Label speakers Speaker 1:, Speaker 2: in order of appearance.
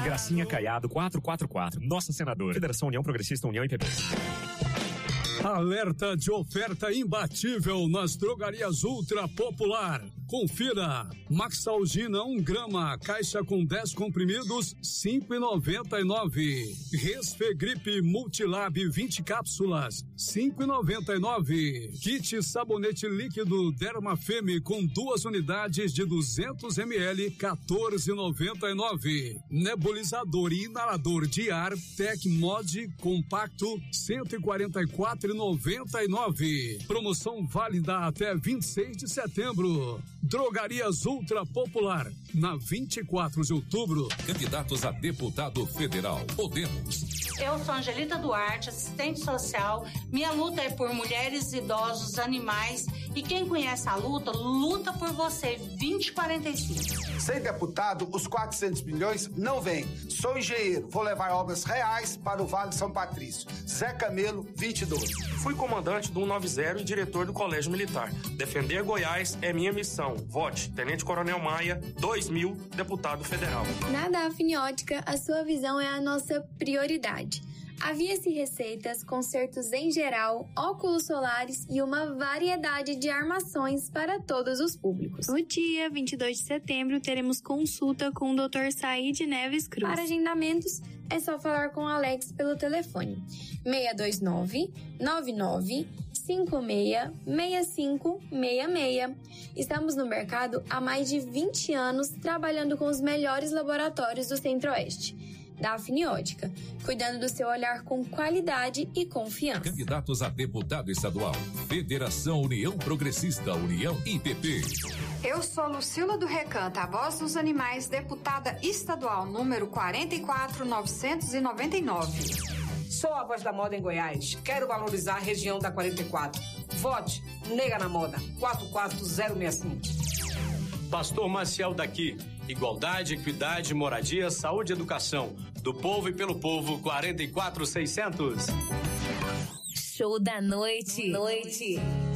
Speaker 1: Gracinha Caiado 444. Nossa senadora. Federação União Progressista, União e PP.
Speaker 2: Alerta de oferta imbatível nas drogarias Ultra Popular. Confira. Maxalgina 1 grama, caixa com 10 comprimidos, 5,99. Resfegripe Multilab 20 cápsulas, 5,99. Kit sabonete líquido Dermafeme com 2 unidades de 200 ml, 14,99. Nebulizador e inalador de ar Tecmod compacto, 144,99. Promoção válida até 26 de setembro. Drogarias Ultra Popular, na 24 de outubro.
Speaker 3: Candidatos a deputado federal. Podemos.
Speaker 4: Eu sou Angelita Duarte, assistente social. Minha luta é por mulheres, idosos, animais. E quem conhece a luta, luta por você. 2045.
Speaker 5: Sem deputado, os 400 milhões não vêm. Sou engenheiro, vou levar obras reais para o Vale de São Patrício. Zé Camelo, 2012.
Speaker 6: Fui comandante do 190 e diretor do Colégio Militar. Defender Goiás é minha missão. Vote Tenente Coronel Maia, 2000, deputado federal.
Speaker 7: Na Dafniótica, a sua visão é a nossa prioridade. Havia-se receitas, consertos em geral, óculos solares e uma variedade de armações para todos os públicos.
Speaker 8: No dia 22 de setembro, teremos consulta com o Dr. Said Neves Cruz.
Speaker 7: Para agendamentos, é só falar com o Alex pelo telefone 629-99-56-6566. Estamos no mercado há mais de 20 anos, trabalhando com os melhores laboratórios do Centro-Oeste. Dafniótica, cuidando do seu olhar com qualidade e confiança.
Speaker 3: Candidatos a deputado estadual. Federação União Progressista, União e PP.
Speaker 9: Eu sou Lucila do Recanto, a voz dos animais, deputada estadual número 44.999.
Speaker 10: Sou a voz da moda em Goiás. Quero valorizar a região da 44. Vote Nega na Moda, 44065.
Speaker 11: Pastor Maciel daqui. Igualdade, equidade, moradia, saúde e educação. Do povo e pelo povo, 44600.
Speaker 12: Show da noite.